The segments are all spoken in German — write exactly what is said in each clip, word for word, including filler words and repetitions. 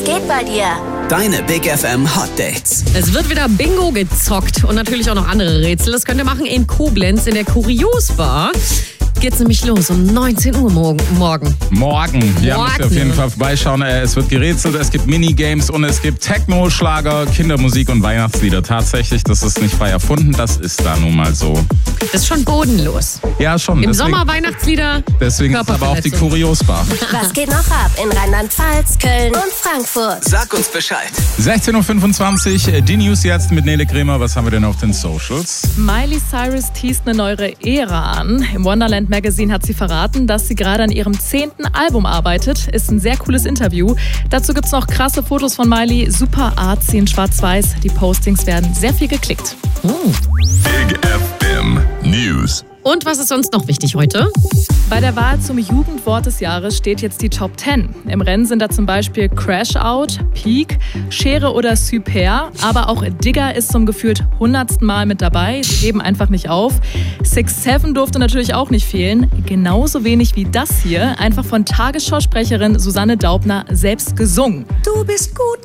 Was geht bei dir? Deine Big F M Hot Dates. Es wird wieder Bingo gezockt und natürlich auch noch andere Rätsel. Das könnt ihr machen in Koblenz in der Kuriosbar. Geht's nämlich los um neunzehn Uhr morgen. Morgen. Morgen. Ja, müsst ihr auf jeden Fall vorbeischauen. Es wird gerätselt, es gibt Minigames und es gibt Techno, Schlager, Kindermusik und Weihnachtslieder. Tatsächlich, das ist nicht frei erfunden, das ist da nun mal so. Das ist schon bodenlos. Ja, schon. Im deswegen, Sommer Weihnachtslieder. Deswegen ist aber auch die Kuriosbar. Was geht noch ab in Rheinland-Pfalz, Köln und Frankfurt? Sag uns Bescheid. sechzehn Uhr fünfundzwanzig, die News jetzt mit Nele Kremer. Was haben wir denn auf den Socials? Miley Cyrus teast eine neue Ära an. Im Wonderland Magazine hat sie verraten, dass sie gerade an ihrem zehnten Album arbeitet. Ist ein sehr cooles Interview. Dazu gibt's noch krasse Fotos von Miley. Super artsy in schwarz-weiß. Die Postings werden sehr viel geklickt. Oh. Big F M News. Und was ist sonst noch wichtig heute? Bei der Wahl zum Jugendwort des Jahres steht jetzt die Top zehn. Im Rennen sind da zum Beispiel Crash Out, Peak, Schere oder Super. Aber auch Digger ist zum gefühlt hundertsten Mal mit dabei. Sie geben einfach nicht auf. six seven durfte natürlich auch nicht fehlen. Genauso wenig wie das hier. Einfach von Tagesschausprecherin Susanne Daubner selbst gesungen. Du bist gut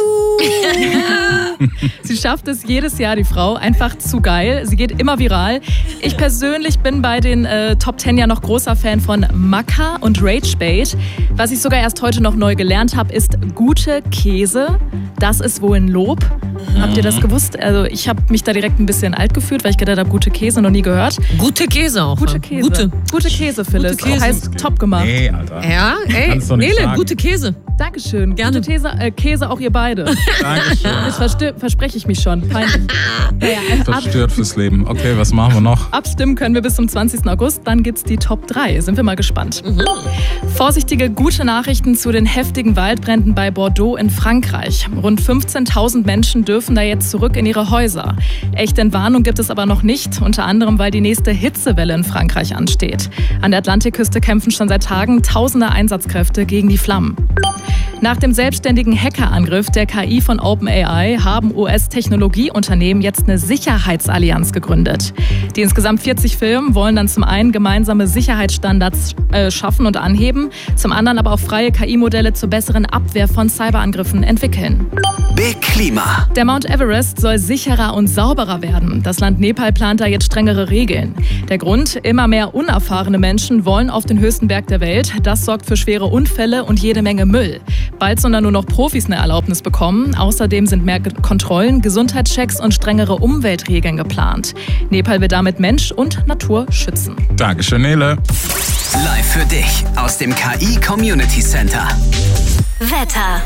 genug. Sie schafft es jedes Jahr, die Frau. Einfach zu geil. Sie geht immer viral. Ich persönlich bin bei den äh, Top zehn ja noch großer Fan von Maca und Rage Bait. Was ich sogar erst heute noch neu gelernt habe, ist gute Käse. Das ist wohl ein Lob. Mhm. Habt ihr das gewusst? Also ich habe mich da direkt ein bisschen alt gefühlt, weil ich gedacht habe, gute Käse noch nie gehört. Gute Käse auch. Gute Käse. Gute, gute Käse, Phyllis. Gute Käse. Heißt top gemacht. Nee, Alter. Ja, ey, Kannst du nicht Nele, sagen. gute Käse. Dankeschön. Gerne. Gute Käse, äh, Käse auch ihr beide. Dankeschön. Das verste- verspreche ich mich schon. Peinlich. Naja, ab- Verstört fürs Leben. Okay, was machen wir noch? Abstimmen können wir bis zum zwanzigsten August. Dann gibt's die Top drei. Sind wir mal gespannt. Mhm. Vorsichtige, gute Nachrichten zu den heftigen Waldbränden bei Bordeaux in Frankreich. Rund fünfzehntausend Menschen dürfen da jetzt zurück in ihre Häuser. Echte Entwarnung gibt es aber noch nicht. Unter anderem, weil die nächste Hitzewelle in Frankreich ansteht. An der Atlantikküste kämpfen schon seit Tagen tausende Einsatzkräfte gegen die Flammen. Nach dem selbstständigen Hackerangriff der K I von OpenAI haben U S-Technologieunternehmen jetzt eine Sicherheitsallianz gegründet. Die insgesamt vierzig Firmen wollen dann zum einen gemeinsame Sicherheitsstandards äh, schaffen und anheben, zum anderen aber auch freie K I-Modelle zur besseren Abwehr von Cyberangriffen entwickeln. Big Klima. Der Mount Everest soll sicherer und sauberer werden. Das Land Nepal plant da jetzt strengere Regeln. Der Grund? Immer mehr unerfahrene Menschen wollen auf den höchsten Berg der Welt. Das sorgt für schwere Unfälle und jede Menge Müll. Bald sollen da nur noch Profis eine Erlaubnis bekommen. Außerdem sind mehr Kontrollen, Gesundheitschecks und strengere Umweltregeln geplant. Nepal will damit Mensch und Natur schützen. Dankeschön, Nele. Live für dich aus dem K I Community Center. Wetter.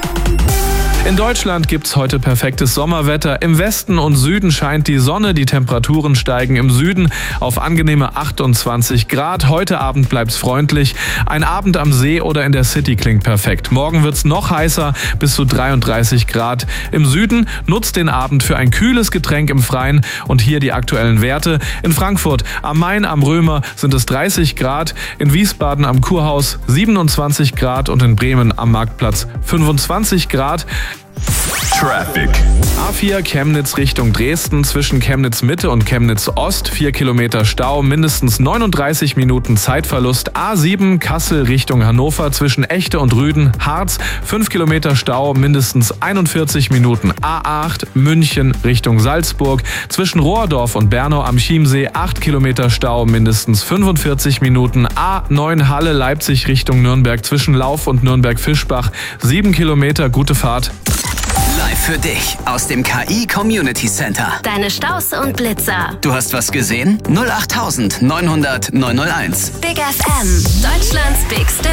In Deutschland gibt's heute perfektes Sommerwetter. Im Westen und Süden scheint die Sonne, die Temperaturen steigen im Süden auf angenehme achtundzwanzig Grad. Heute Abend bleibt's freundlich. Ein Abend am See oder in der City klingt perfekt. Morgen wird's noch heißer, bis zu dreiunddreißig Grad. Im Süden nutzt den Abend für ein kühles Getränk im Freien und hier die aktuellen Werte. In Frankfurt am Main am Römer sind es dreißig Grad, in Wiesbaden am Kurhaus siebenundzwanzig Grad und in Bremen am Marktplatz fünfundzwanzig Grad. Traffic. A vier Chemnitz Richtung Dresden zwischen Chemnitz Mitte und Chemnitz Ost. vier Kilometer Stau, mindestens neununddreißig Minuten Zeitverlust. A sieben Kassel Richtung Hannover zwischen Echte und Rüden. Harz, fünf Kilometer Stau, mindestens einundvierzig Minuten. A acht München Richtung Salzburg zwischen Rohrdorf und Bernau am Chiemsee. acht Kilometer Stau, mindestens fünfundvierzig Minuten. A neun Halle Leipzig Richtung Nürnberg zwischen Lauf und Nürnberg-Fischbach. sieben Kilometer, gute Fahrt. Live für dich aus dem K I Community Center. Deine Staus und Blitzer. Du hast was gesehen? null acht neunhundert neunhundert neunhunderteins. Big F M. Deutschlands Big